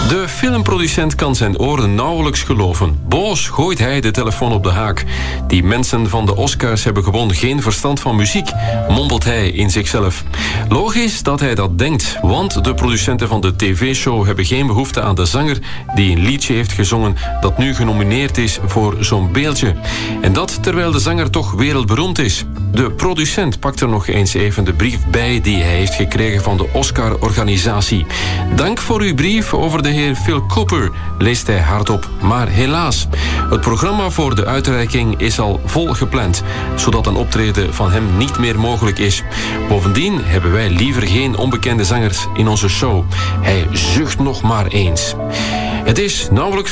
De filmproducent kan zijn oren nauwelijks geloven. Boos gooit hij de telefoon op de haak. Die mensen van de Oscars hebben gewoon geen verstand van muziek, mompelt hij in zichzelf. Logisch dat hij dat denkt, want de producenten van de tv-show hebben geen behoefte aan de zanger die een liedje heeft gezongen dat nu genomineerd is voor zo'n beeldje. En dat terwijl de zanger toch wereldberoemd is. De producent pakt er nog eens even de brief bij die hij heeft gekregen van de Oscar-organisatie. Dank voor uw brief over de heer Phil Cooper, leest hij hardop. Maar helaas, het programma voor de uitreiking is al vol gepland, zodat een optreden van hem niet meer mogelijk is. Bovendien hebben wij liever geen onbekende zangers in onze show. Hij zucht nog maar eens. Het is nauwelijks